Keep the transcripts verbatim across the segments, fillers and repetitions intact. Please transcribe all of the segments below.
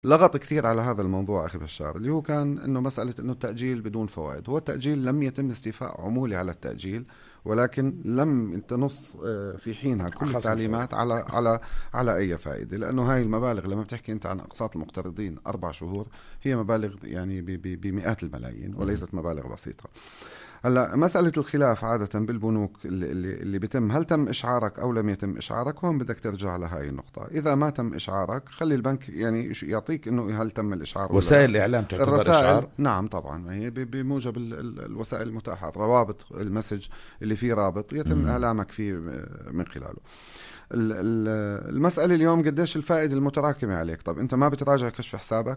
لغط كثير على هذا الموضوع أخي بشار، اللي هو كان إنه مسألة إنه التأجيل بدون فوائد. هو التأجيل لم يتم استيفاء عمولي على التأجيل، ولكن لم تنص في حينها كل التعليمات على على على أي فائدة، لأنه هاي المبالغ لما بتحكي أنت عن أقساط المقترضين أربع شهور هي مبالغ يعني بمئات الملايين وليست مبالغ بسيطة. هلا مسألة الخلاف عادة بالبنوك اللي, اللي بيتم هل تم إشعارك أو لم يتم إشعارك، هون بدك ترجع لهاي النقطة. إذا ما تم إشعارك خلي البنك يعني يعطيك إنه هل تم الإشعار. وسائل الإعلام تعتبر إشعار؟ نعم طبعا، هي بموجب الوسائل المتاحة، روابط المسج اللي فيه رابط يتم م. إعلامك فيه من خلاله. المسألة اليوم قديش الفائدة المتراكمة عليك. طب أنت ما بتراجع كشف حسابك؟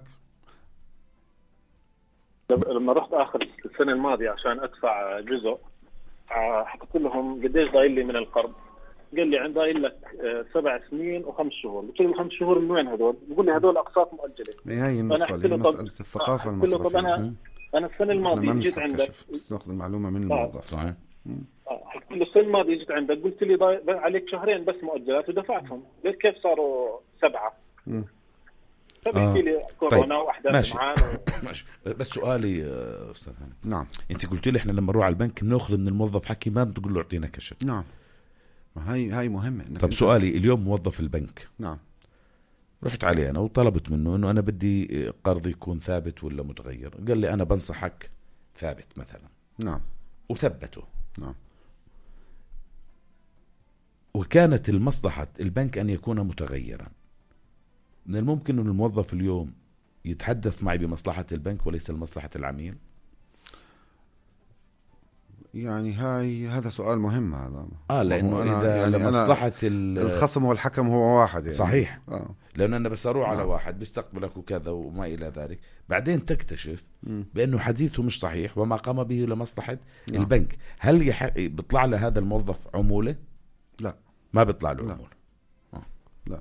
لما رحت آخر السنة الماضية عشان أدفع جزء، حكيت لهم قديش ضايل لي من القرض، قال لي عند ضايل لك سبع سنين وخمس شهور. قلت له خمس شهور من وين هدول؟ بيقول لي هدول أقساط مؤجلة. هي النقطة اللي مسألة الثقافة المصرفية. طب أنا أنا السنة الماضية جيت عندك بس نأخذ المعلومة من الموظف. صحيح. حكيت له السنة الماضية جيت عندك قلت لي ضايل عليك شهرين بس مؤجلات ودفعتهم، ليش كيف صاروا سبعة؟ م. آه. لي كورونا واحداث ماشي. معانا ماشي. بس سؤالي استاذ هاني، نعم انت قلت لي احنا لما نروح على البنك بناخذ من الموظف حكي ما بتقول له اعطينا كشف. نعم هاي هاي مهمه. طب سؤالي اليوم موظف البنك، نعم رحت عليه انا وطلبت منه انه انا بدي قرض يكون ثابت ولا متغير، قال لي انا بنصحك ثابت مثلا. نعم وثبته. نعم وكانت المصلحة البنك ان يكون متغيرا. من الممكن أن الموظف اليوم يتحدث معي بمصلحة البنك وليس لمصلحة العميل؟ يعني هاي هذا سؤال مهم هذا. آه لأنه إذا يعني لمصلحة الخصم والحكم هو واحد يعني. صحيح. آه. لأنه أنا بس أروح آه. على واحد بيستقبلك وكذا وما إلى ذلك، بعدين تكتشف م. بأنه حديثه مش صحيح وما قام به لمصلحة نعم. البنك. هل يح... بيطلع له هذا الموظف عمولة؟ لا ما بيطلع له لا. عمولة. لا.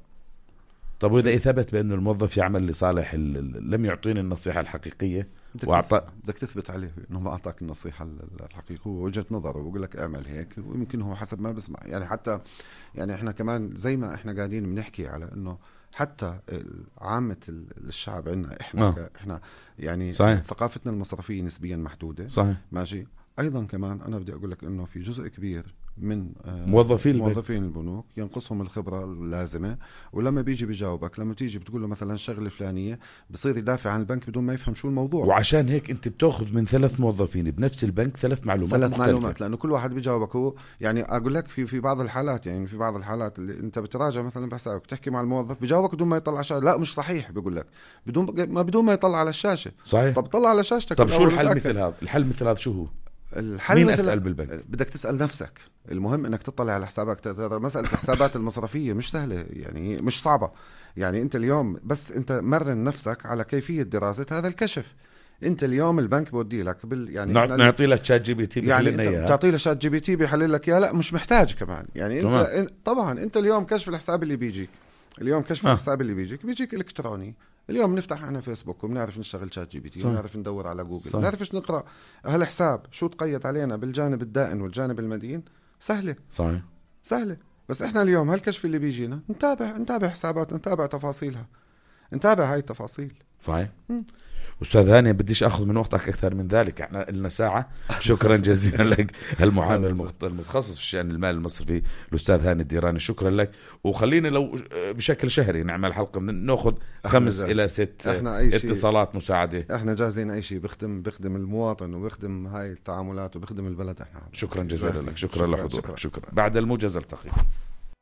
طب وإذا ثبت بأنه الموظف يعمل لصالح لم يعطيني النصيحة الحقيقية وأعطى، بدك تثبت عليه إنه ما أعطاك النصيحة الحقيقية، هو وجهة نظره وبقول لك اعمل هيك، ويمكن هو حسب ما بسمع. يعني حتى يعني إحنا كمان زي ما إحنا قاعدين بنحكي على إنه حتى عامة الشعب عندنا إحنا آه. إحنا يعني صحيح. ثقافتنا المصرفية نسبيا محدودة. صحيح. ماشي. أيضا كمان أنا بدي أقول لك إنه في جزء كبير من موظفين موظفين البنوك ينقصهم الخبرة اللازمة، ولما بيجي بيجاوبك لما تيجي بتقول له مثلا شغلة فلانية بصير يدافع عن البنك بدون ما يفهم شو الموضوع. وعشان هيك أنت بتأخذ من ثلاث موظفين بنفس البنك ثلاث معلومات ثلاث مختلفة. معلومات لأنه كل واحد بيجاوبك. هو يعني أقول لك في في بعض الحالات يعني في بعض الحالات اللي أنت بتراجع مثلا بحسابك بتحكي مع الموظف بيجاوبك بدون ما يطلع على الشاشة، لا مش صحيح بيقول لك بدون ما بدون ما يطلع على الشاشة. صحيح. طب طلع على شاشتك. طب شو الحل مثل هذا؟ الحل مثل هذا شو هو؟ الحل مين مثل أسأل بالبنك؟ بدك تسأل نفسك. المهم انك تطلع على حسابك. مسألة الحسابات المصرفية مش سهلة يعني مش صعبة. يعني انت اليوم بس انت مرن نفسك على كيفية دراسة هذا الكشف. انت اليوم البنك بودي لك بال يعني نعطي لك شات جي بي تي يعني انت تعطي له شات جي بي تي بيحلل لك يا لا مش محتاج كمان يعني انت كمان. طبعا انت اليوم كشف الحساب اللي بيجيك اليوم كشف آه. الحساب اللي بيجيك بيجيك الكتروني. اليوم نفتح احنا فيسبوك وبنعرف نشتغل شات جي بي تي ونعرف ندور على جوجل صح. نعرف ايش نقرا هالحساب شو تقيد علينا بالجانب الدائن والجانب المدين. سهله صحيح سهله. بس احنا اليوم هالكشف اللي بيجينا نتابع نتابع حساباتنا نتابع تفاصيلها نتابع هاي التفاصيل. صحيح. أستاذ هاني بديش أخذ من وقتك أكثر من ذلك، احنا لنا ساعة. شكرا جزيلا لك المحامي المتخصص في الشأن المالي المصرفي الأستاذ هاني الديراني، شكرا لك. وخلينا لو بشكل شهري نعمل حلقة نأخذ خمس إلى ست اتصالات مساعدة. احنا جاهزين أي شيء بخدم بخدم المواطن وبخدم هاي التعاملات وبخدم البلد. احنا شكرا جزيلا لك. شكرا لحضورك. شكرا. بعد الموجز التقي.